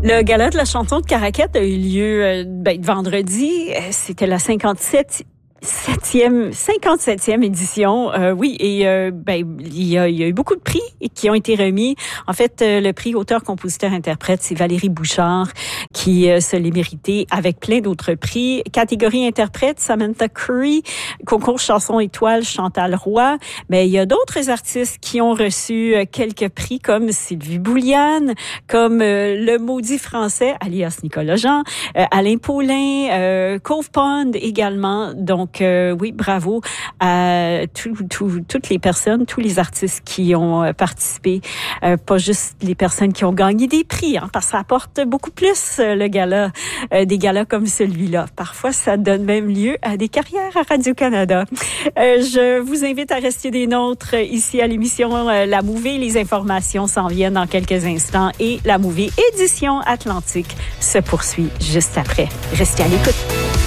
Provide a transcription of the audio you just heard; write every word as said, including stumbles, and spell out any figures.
Le gala de la chanson de Caraquette a eu lieu euh, ben, vendredi. C'était la cinquante-sept Septième, cinquante-septième édition, euh, oui, et euh, ben il y, a, il y a eu beaucoup de prix qui ont été remis. En fait, euh, le prix auteur-compositeur-interprète, c'est Valérie Bouchard qui euh, se l'est mérité avec plein d'autres prix. Catégorie interprète, Samantha Curry, concours chanson étoile, Chantal Roy. Mais il y a d'autres artistes qui ont reçu euh, quelques prix comme Sylvie Bouliane, comme euh, le maudit français, alias Nicolas Jean, euh, Alain Paulin, euh, Cove Pond également. Donc Donc, euh, oui, bravo à tout, tout, toutes les personnes, tous les artistes qui ont participé. Euh, pas juste les personnes qui ont gagné des prix, hein, parce que ça apporte beaucoup plus, euh, le gala, euh, des galas comme celui-là. Parfois, ça donne même lieu à des carrières à Radio-Canada. Euh, je vous invite à rester des nôtres ici à l'émission euh, La Mouvée. Les informations s'en viennent dans quelques instants et La Mouvée édition Atlantique se poursuit juste après. Restez à l'écoute.